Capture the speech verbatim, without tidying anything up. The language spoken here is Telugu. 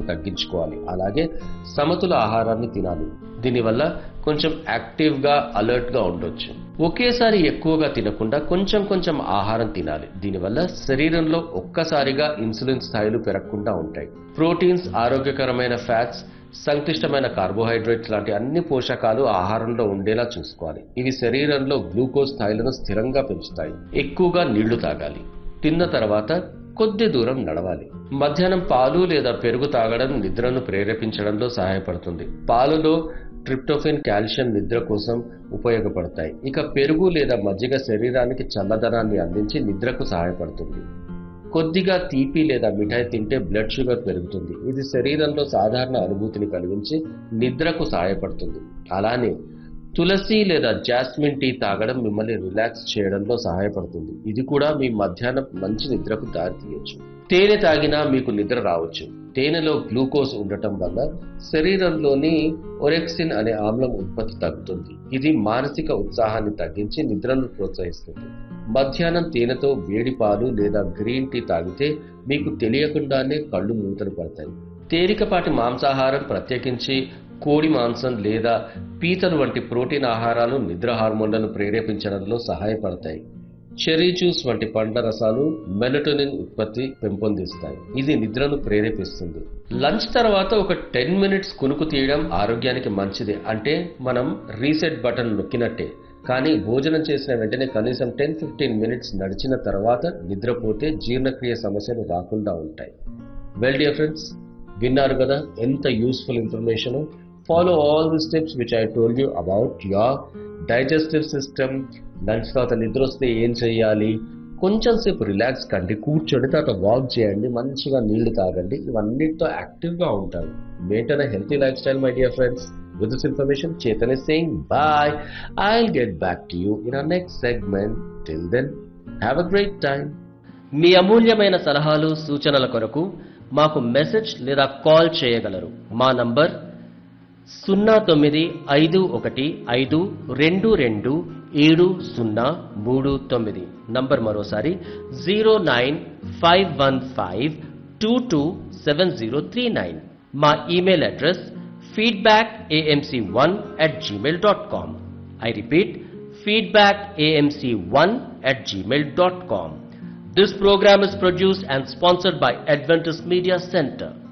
తగ్గించుకోవాలి. అలాగే సమతుల ఆహారాన్ని తినాలి. దీనివల్ల కొంచెం యాక్టివ్గా అలర్ట్గా ఉండొచ్చు. ఒకేసారి ఎక్కువగా తినకుండా కొంచెం కొంచెం ఆహారం తినాలి. దీనివల్ల శరీరంలో ఒక్కసారిగా ఇన్సులిన్ స్థాయిలు పెరగకుండా ఉంటాయి. ప్రోటీన్స్, ఆరోగ్యకరమైన ఫ్యాట్స్, సంక్లిష్టమైన కార్బోహైడ్రేట్స్ లాంటి అన్ని పోషకాలు ఆహారంలో ఉండేలా చూసుకోవాలి. ఇవి శరీరంలో గ్లూకోజ్ స్థాయిలను స్థిరంగా పెంచుతాయి. ఎక్కువగా నీళ్లు తాగాలి. తిన్న తర్వాత కొద్ది దూరం నడవాలి. మధ్యాహ్నం పాలు లేదా పెరుగు తాగడం నిద్రను ప్రేరేపించడంలో సహాయపడుతుంది. పాలులో ట్రిప్టోఫెన్, కాల్షియం నిద్ర కోసం ఉపయోగపడతాయి. ఇక పెరుగు లేదా మజ్జిగ శరీరానికి చల్లదనాన్ని అందించి నిద్రకు సహాయపడుతుంది. కొద్దిగా తీపి లేదా మిఠాయి తింటే బ్లడ్ షుగర్ పెరుగుతుంది. ఇది శరీరంలో సాధారణ అనుభూతిని కలిగించి నిద్రకు సహాయపడుతుంది. అలానే తులసి లేదా జాస్మిన్ టీ తాగడం మిమ్మల్ని రిలాక్స్ చేయడంలో సహాయపడుతుంది. ఇది కూడా మీ మధ్యాహ్నం మంచి నిద్రకు దారితీయొచ్చు. తేనె తాగినా మీకు నిద్ర రావచ్చు. తేనెలో గ్లూకోజ్ ఉండటం వల్ల శరీరంలోని ఒరెక్సిన్ అనే ఆమ్లం ఉత్పత్తి తగ్గుతుంది. ఇది మానసిక ఉత్సాహాన్ని తగ్గించి నిద్రను ప్రోత్సహిస్తుంది. మధ్యాహ్నం తేనెతో వేడి పాలు లేదా గ్రీన్ టీ తాగితే మీకు తెలియకుండానే కళ్ళు మూతలు పడతాయి. తేలికపాటి మాంసాహారం, ప్రత్యేకించి కోడి మాంసం లేదా పీతలు వంటి ప్రోటీన్ ఆహారాలు నిద్ర హార్మోన్లను ప్రేరేపించడంలో సహాయపడతాయి. చెర్రీ జ్యూస్ వంటి పండ్ల రసాలు మెలటోనిన్ ఉత్పత్తి పెంపొందిస్తాయి. ఇది నిద్రను ప్రేరేపిస్తుంది. లంచ్ తర్వాత ఒక టెన్ మినిట్స్ కునుకు తీయడం ఆరోగ్యానికి మంచిది. అంటే మనం రీసెట్ బటన్ నొక్కినట్టే. కానీ భోజనం చేసిన వెంటనే కనీసం టెన్ ఫిఫ్టీన్ మినిట్స్ నడిచిన తర్వాత నిద్రపోతే జీర్ణక్రియ సమస్యలు రాకుండా ఉంటాయి. వెల్ డియర్ ఫ్రెండ్స్, విన్నారు కదా ఎంత useful information. Follow all the steps which I told you about your digestive system. Lunch తర్వాత నిద్ర వస్తే ఏం చేయాలి, కొంచెం సేపు రిలాక్స్ కండి, కూర్చోండి, తర్వాత వాక్ చేయండి, మంచిగా నీళ్లు తాగండి. ఇవన్నిటితో యాక్టివ్గా ఉంటారు. Maintain a healthy lifestyle, my dear friends. With this information, Chetan is saying bye. I'll get back to you in our next segment. Till then, have a great time. మీ అమూల్యమైన సలహాలు, సూచనల కొరకు మాకు మెసేజ్ లేదా కాల్ చేయగలరు. మా నంబర్ సున్నా తొమ్మిది ఐదు ఒకటి ఐదు రెండు రెండు ఏడు సున్నా మూడు తొమ్మిది. నంబర్ మరోసారి zero nine five one five two two seven zero three nine. మా email address feedback a m c one at gmail dot com. I repeat, feedback a m c one at gmail dot com. This program is produced and sponsored by Adventist Media Center.